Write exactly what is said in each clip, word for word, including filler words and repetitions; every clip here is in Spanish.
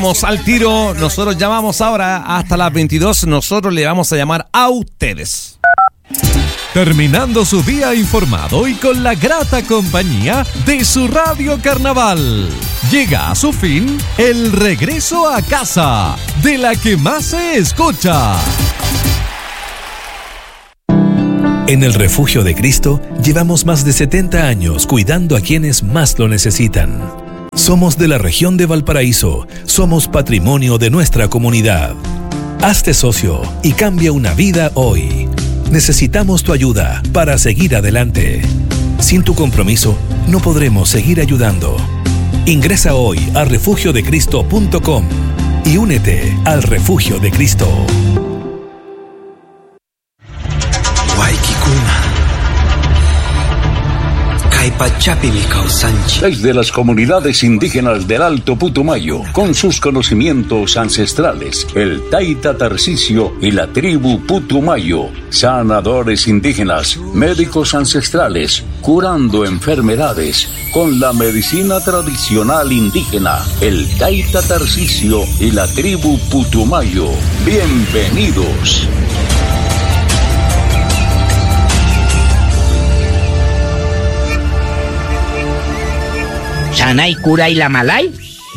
Vamos al tiro, nosotros llamamos ahora hasta las veintidós, nosotros le vamos a llamar a ustedes. Terminando su día informado y con la grata compañía de su Radio Carnaval. Llega a su fin el regreso a casa, de la que más se escucha. En el Refugio de Cristo llevamos más de setenta años cuidando a quienes más lo necesitan. Somos de la región de Valparaíso, somos patrimonio de nuestra comunidad. Hazte socio y cambia una vida hoy. Necesitamos tu ayuda para seguir adelante. Sin tu compromiso, no podremos seguir ayudando. Ingresa hoy a refugio de cristo punto com y únete al Refugio de Cristo. Desde las comunidades indígenas del Alto Putumayo, con sus conocimientos ancestrales, el Taita Tarcisio y la tribu Putumayo, sanadores indígenas, médicos ancestrales, curando enfermedades con la medicina tradicional indígena, el Taita Tarcisio y la tribu Putumayo. Bienvenidos. Sanay Kuray la Malay,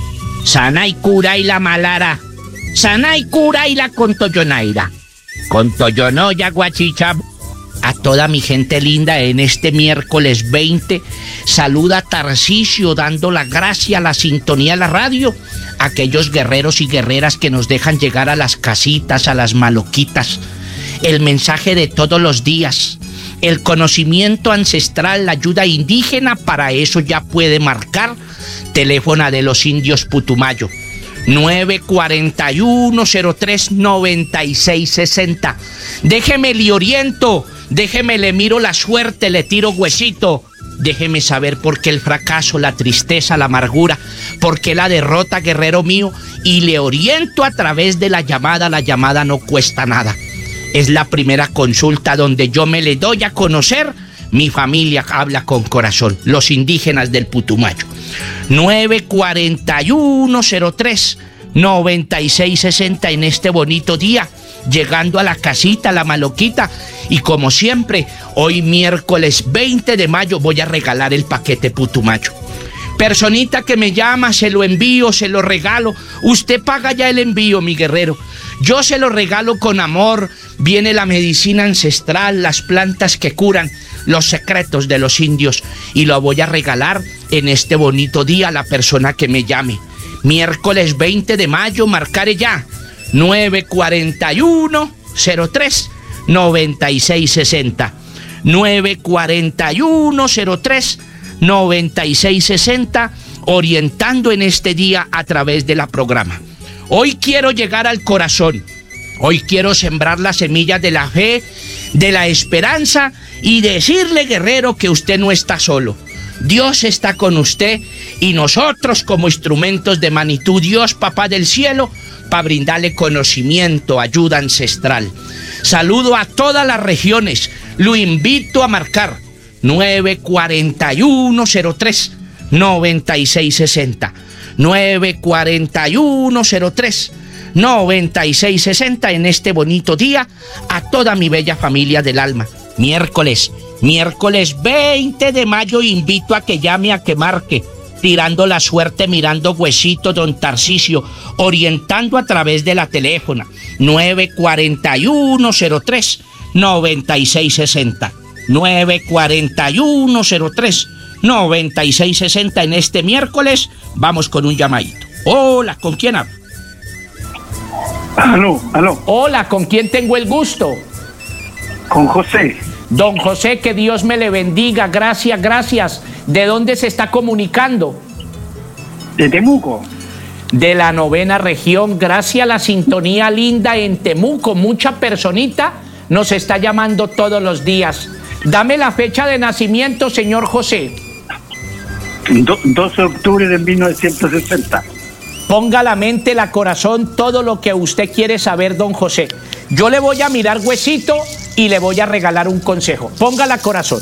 Sanay Kuray la Malara, Sanay Kuray la Contoyonaira, Contoyonoya Guachichab. A toda mi gente linda en este miércoles veinte, saluda Tarcisio dando la gracia a la sintonía de la radio, a aquellos guerreros y guerreras que nos dejan llegar a las casitas, a las maloquitas, el mensaje de todos los días. El conocimiento ancestral, la ayuda indígena, para eso ya puede marcar teléfono de los indios Putumayo, nueve cuatro uno, cero tres, nueve seis seis cero. Déjeme le oriento, déjeme le miro la suerte, le tiro huesito. Déjeme saber por qué el fracaso, la tristeza, la amargura, por qué la derrota, guerrero mío, y le oriento a través de la llamada. La llamada no cuesta nada. Es la primera consulta donde yo me le doy a conocer. Mi familia habla con corazón, los indígenas del Putumayo. nueve cuatro uno, cero tres, nueve seis seis cero en este bonito día, llegando a la casita, la maloquita. Y como siempre, hoy miércoles veinte de mayo voy a regalar el paquete Putumayo. Personita que me llama, se lo envío, se lo regalo. Usted paga ya el envío, mi guerrero. Yo se lo regalo con amor. Viene la medicina ancestral, las plantas que curan, los secretos de los indios. Y lo voy a regalar en este bonito día a la persona que me llame. Miércoles veinte de mayo, marcaré ya. nueve cuatro uno, cero tres, nueve seis seis cero. nueve cuatro uno, cero tres, nueve seis seis cero, orientando en este día a través de la programa. Hoy quiero llegar al corazón, hoy quiero sembrar las semillas de la fe, de la esperanza, y decirle, guerrero, que usted no está solo. Dios está con usted, y nosotros como instrumentos de magnitud, Dios Papá del cielo, para brindarle conocimiento, ayuda ancestral. Saludo a todas las regiones, lo invito a marcar nueve cuatro uno, cero tres, nueve seis seis cero. nueve cuatro uno, cero tres, nueve seis seis cero en este bonito día, a toda mi bella familia del alma. Miércoles, miércoles veinte de mayo, invito a que llame, a que marque, tirando la suerte, mirando huesito, don Tarcisio, orientando a través de la teléfona, nueve cuatro uno, cero tres, nueve seis seis cero. nueve cuatro uno, cero tres, nueve seis seis cero en este miércoles. Vamos con un llamadito. Hola, ¿con quién hablo? Aló, aló. Hola, ¿con quién tengo el gusto? Con José. Don José, que Dios me le bendiga. Gracias, gracias. ¿De dónde se está comunicando? De Temuco. De la novena región. Gracias a la sintonía linda en Temuco. Mucha personita nos está llamando todos los días. Dame la fecha de nacimiento, señor José. Do, doce de octubre de mil novecientos sesenta. Ponga la mente, la corazón, todo lo que usted quiere saber, don José. Yo le voy a mirar huesito y le voy a regalar un consejo. Ponga la corazón.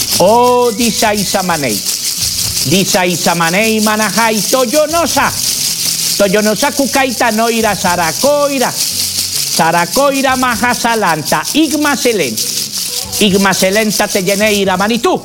Oh, Disaisamanei. Disaisamanei manajai toyonosa. Toyonosacucaita noira saracoira, saracoira majasalanta, igmaselen, igmaselenta te lleneira manitú.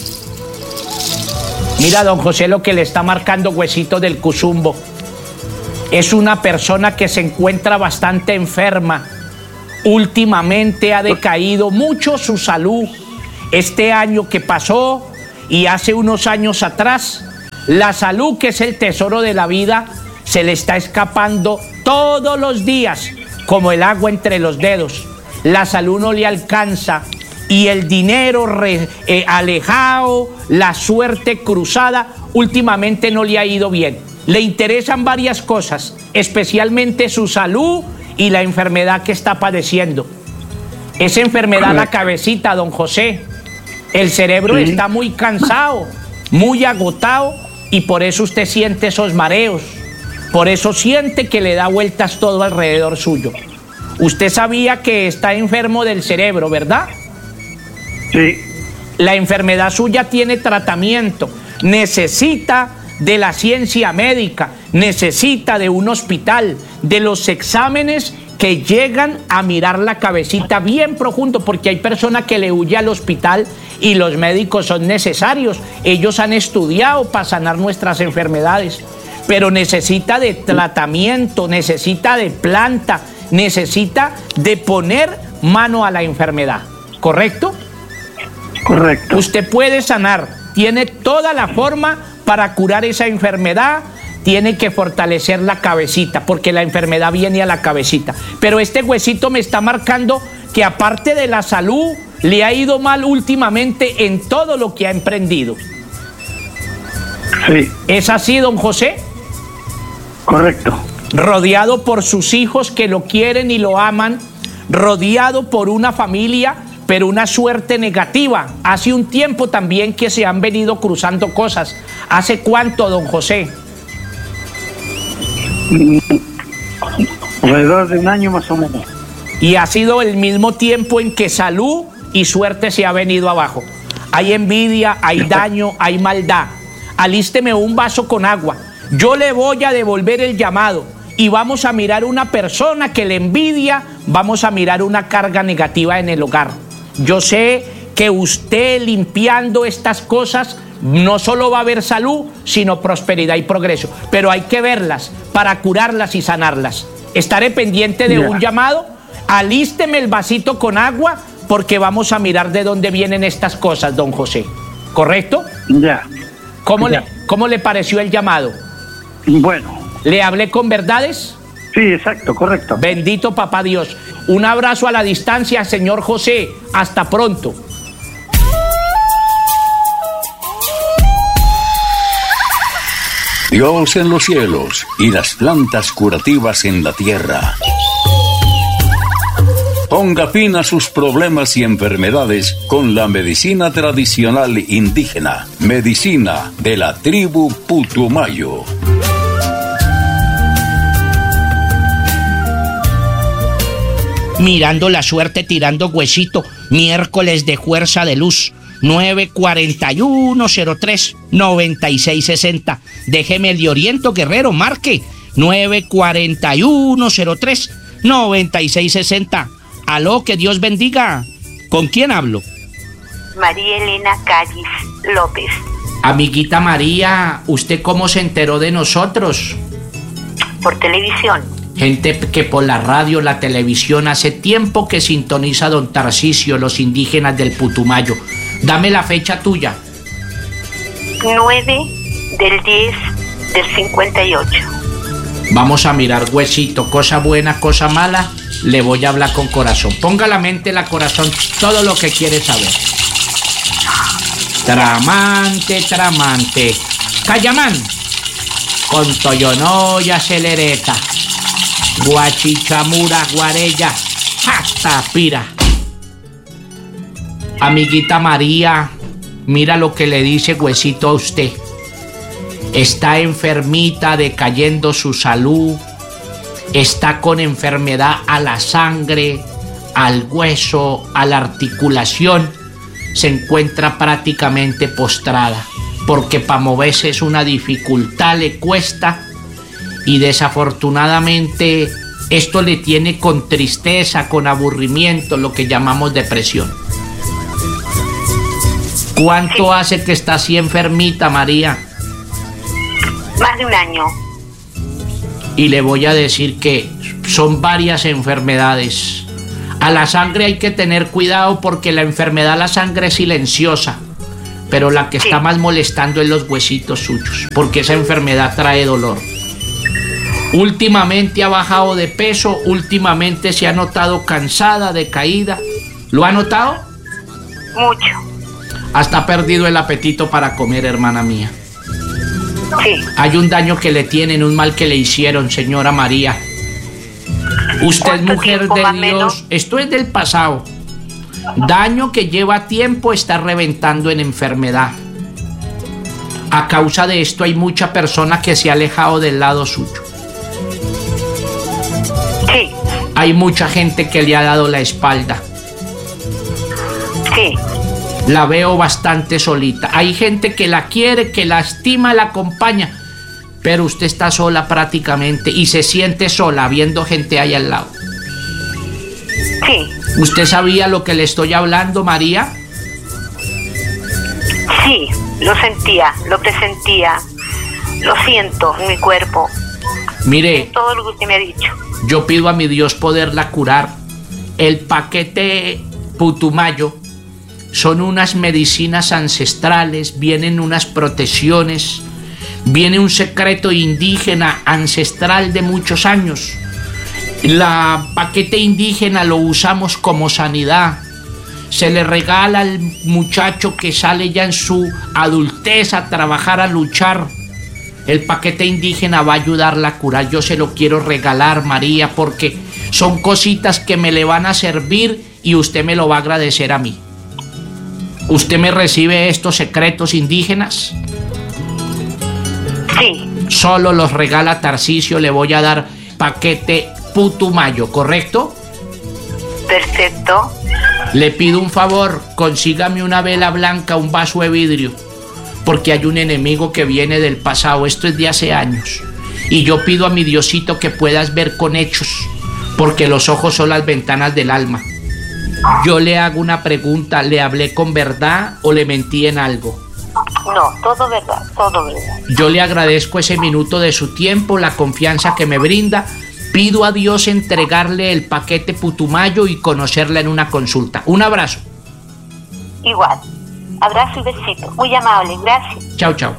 Mira, don José, lo que le está marcando Huesito del Cuzumbo. Es una persona que se encuentra bastante enferma. Últimamente ha decaído mucho su salud. Este año que pasó y hace unos años atrás, la salud, que es el tesoro de la vida, se le está escapando todos los días como el agua entre los dedos. La salud no le alcanza y el dinero re, eh, alejado, la suerte cruzada, últimamente no le ha ido bien. Le interesan varias cosas, especialmente su salud y la enfermedad que está padeciendo. Esa enfermedad, la cabecita, don José. El cerebro sí. Está muy cansado, muy agotado, y por eso usted siente esos mareos. Por eso siente que le da vueltas todo alrededor suyo. Usted sabía que está enfermo del cerebro, ¿verdad? Sí. La enfermedad suya tiene tratamiento. Necesita de la ciencia médica, necesita de un hospital, de los exámenes que llegan a mirar la cabecita bien profundo, porque hay personas que le huyen al hospital y los médicos son necesarios. Ellos han estudiado para sanar nuestras enfermedades, pero necesita de tratamiento, necesita de planta, necesita de poner mano a la enfermedad, ¿correcto? Correcto. Usted puede sanar, tiene toda la forma para curar esa enfermedad. Tiene que fortalecer la cabecita, porque la enfermedad viene a la cabecita. Pero este Huesito me está marcando que aparte de la salud, le ha ido mal últimamente en todo lo que ha emprendido. Sí. ¿Es así, don José? Correcto. Rodeado por sus hijos que lo quieren y lo aman, rodeado por una familia, pero una suerte negativa. Hace un tiempo también que se han venido cruzando cosas. ¿Hace cuánto, don José? Alrededor de un año más o menos. Y ha sido el mismo tiempo en que salud y suerte se ha venido abajo. Hay envidia, hay daño, hay maldad. Alísteme un vaso con agua. Yo le voy a devolver el llamado y vamos a mirar una persona que le envidia, vamos a mirar una carga negativa en el hogar. Yo sé que usted limpiando estas cosas no solo va a haber salud, sino prosperidad y progreso. Pero hay que verlas para curarlas y sanarlas. Estaré pendiente de yeah. un llamado. Alísteme el vasito con agua, porque vamos a mirar de dónde vienen estas cosas, don José. ¿Correcto? Ya. Yeah. ¿Cómo, yeah. le, ¿Cómo le pareció el llamado? Bueno. ¿Le hablé con verdades? Sí, exacto, correcto. Bendito papá Dios. Un abrazo a la distancia, señor José. Hasta pronto. Dios en los cielos y las plantas curativas en la tierra. Ponga fin a sus problemas y enfermedades con la medicina tradicional indígena, medicina de la tribu Putumayo. Mirando la suerte, tirando Huesito, miércoles de fuerza de luz. nueve cuarenta y uno cero tres noventa y seis sesenta. Déjeme el de Oriento Guerrero, marque nueve cuarenta y uno cero tres noventa y seis sesenta. Aló, que Dios bendiga. ¿Con quién hablo? María Elena Calles López. Amiguita María, ¿usted cómo se enteró de nosotros? Por televisión. Gente que por la radio, la televisión, hace tiempo que sintoniza a don Tarcisio, los indígenas del Putumayo. Dame la fecha tuya. nueve del diez del cincuenta y ocho. Vamos a mirar Huesito, cosa buena, cosa mala, le voy a hablar con corazón. Ponga la mente, la corazón, todo lo que quiere saber. Tramante, tramante. Cayamán, con Toyonoya acelereta. Guachichamura, guarella, hasta pira. Amiguita María, mira lo que le dice Huesito a usted. Está enfermita, decayendo su salud. Está con enfermedad a la sangre, al hueso, a la articulación. Se encuentra prácticamente postrada, porque para moverse es una dificultad, le cuesta. y desafortunadamente esto le tiene con tristeza, con aburrimiento, lo que llamamos depresión. ¿Cuánto sí. hace que está así enfermita, María? Más de un año. Y le voy a decir que son varias enfermedades. A la sangre hay que tener cuidado porque la enfermedad, la sangre es silenciosa, pero la que sí. está más molestando es los huesitos suyos, porque esa enfermedad trae dolor. Últimamente ha bajado de peso, últimamente se ha notado cansada, decaída. ¿Lo ha notado? Mucho. Hasta ha perdido el apetito para comer, hermana mía. Sí. Hay un daño que le tienen, un mal que le hicieron, señora María. Usted es mujer de Dios. Menos? Esto es del pasado. Daño que lleva tiempo está reventando en enfermedad. A causa de esto hay mucha persona que se ha alejado del lado suyo. Sí. Hay mucha gente que le ha dado la espalda. Sí. La veo bastante solita. Hay gente que la quiere, que la estima, la acompaña, pero usted está sola prácticamente y se siente sola viendo gente ahí al lado. Sí. ¿Usted sabía lo que le estoy hablando, María? Sí, lo sentía, lo presentía, lo siento en mi cuerpo. Mire, es todo lo que usted me ha dicho. Yo pido a mi Dios poderla curar. El paquete Putumayo son unas medicinas ancestrales, vienen unas protecciones, viene un secreto indígena ancestral de muchos años. La paquete indígena lo usamos como sanidad. Se le regala al muchacho que sale ya en su adultez a trabajar, a luchar. El paquete indígena va a ayudarla a curar. Yo se lo quiero regalar, María, porque son cositas que me le van a servir y usted me lo va a agradecer a mí. ¿Usted me recibe estos secretos indígenas? Sí. Solo los regala Tarcisio, le voy a dar paquete Putumayo, ¿correcto? Perfecto. Le pido un favor, consígame una vela blanca, un vaso de vidrio, porque hay un enemigo que viene del pasado, esto es de hace años, y yo pido a mi Diosito que puedas ver con hechos, porque los ojos son las ventanas del alma. Yo le hago una pregunta, ¿le hablé con verdad o le mentí en algo? No, todo verdad, todo verdad. Yo le agradezco ese minuto de su tiempo, la confianza que me brinda. Pido a Dios entregarle el paquete Putumayo y conocerla en una consulta. Un abrazo. Igual. Abrazo y besito. Muy amable, gracias. Chao, chao.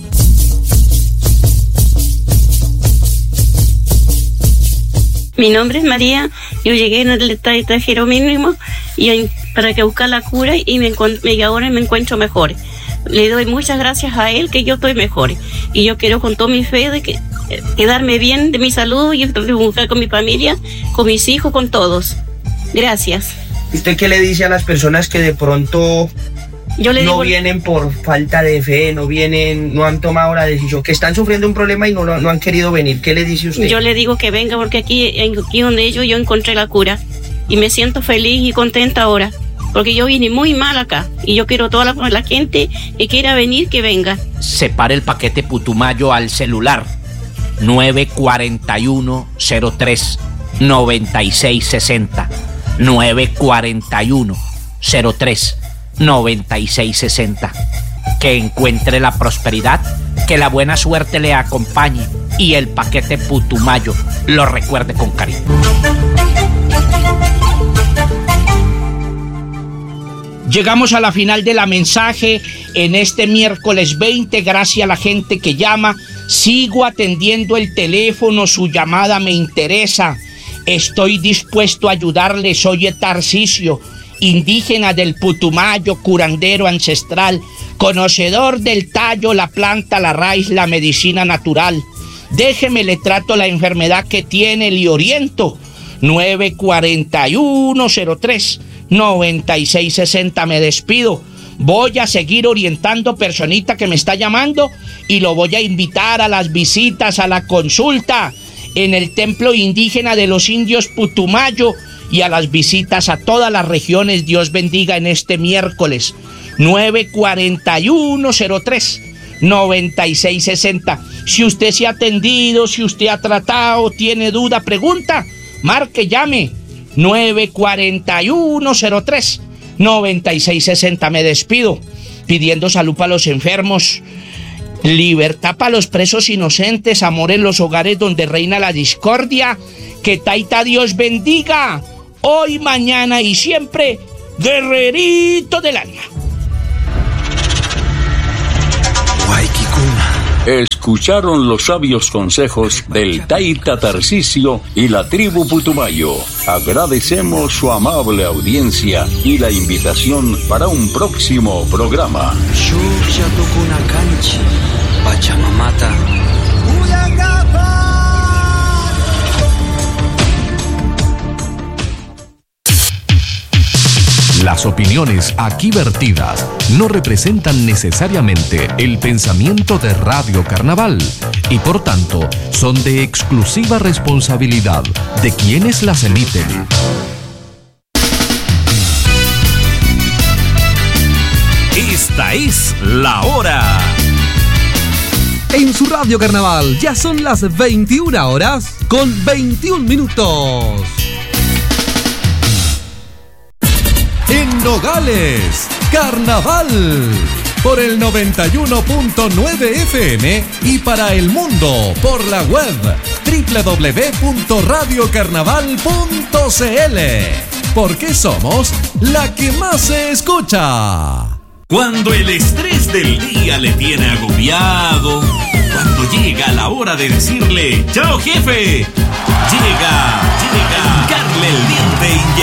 Mi nombre es María. Yo llegué en el extranjero mínimo y para que buscar la cura y, me, y ahora me encuentro mejor. Le doy muchas gracias a él que yo estoy mejor. Y yo quiero con toda mi fe de que quedarme bien de mi salud y buscar con mi familia, con mis hijos, con todos. Gracias. ¿Usted qué le dice a las personas que de pronto yo le no digo, vienen por falta de fe, no vienen, no han tomado la decisión, que están sufriendo un problema y no, no han querido venir? ¿Qué le dice usted? Yo le digo que venga porque aquí, aquí donde ellos yo encontré la cura y me siento feliz y contenta ahora. Porque yo vine muy mal acá y yo quiero toda la, la gente que quiera venir, que venga. Separe el paquete Putumayo al celular nueve cuatro uno cero tres nueve seis seis cero nueve cuatro uno cero tres nueve seis seis cero. Que encuentre la prosperidad, que la buena suerte le acompañe y el paquete Putumayo lo recuerde con cariño. Llegamos a la final de la mensaje en este miércoles veinte, gracias a la gente que llama. Sigo atendiendo el teléfono, su llamada me interesa. Estoy dispuesto a ayudarle, soy Tarcisio, indígena del Putumayo, curandero ancestral, conocedor del tallo, la planta, la raíz, la medicina natural. Déjeme, le trato la enfermedad que tiene, le oriento. nueve cuatro uno cero tres nueve seis seis cero. Me despido. Voy a seguir orientando personita que me está llamando y lo voy a invitar a las visitas, a la consulta en el templo indígena de los indios Putumayo y a las visitas a todas las regiones. Dios bendiga en este miércoles. nueve cuatro uno cero tres noventa y seis sesenta. Si usted se ha atendido, si usted ha tratado, tiene duda, pregunta, marque, llame nueve cuatro uno cero tres noventa y seis sesenta. Me despido pidiendo salud para los enfermos, libertad para los presos inocentes, amor en los hogares donde reina la discordia. Que Taita Dios bendiga hoy, mañana y siempre, guerrerito del alma. Escucharon los sabios consejos del Taita Tarcisio y la tribu Putumayo. Agradecemos su amable audiencia y la invitación para un próximo programa. Las opiniones aquí vertidas no representan necesariamente el pensamiento de Radio Carnaval y por tanto son de exclusiva responsabilidad de quienes las emiten. Esta es la hora. En su Radio Carnaval ya son las veintiuna horas con veintiún minutos. En Nogales, Carnaval, por el noventa y uno punto nueve F M y para el mundo por la web doble u doble u doble u punto radio carnaval punto c l, porque somos la que más se escucha. Cuando el estrés del día le tiene agobiado, cuando llega la hora de decirle ¡chao, jefe! Llega, llega, hincarle el diente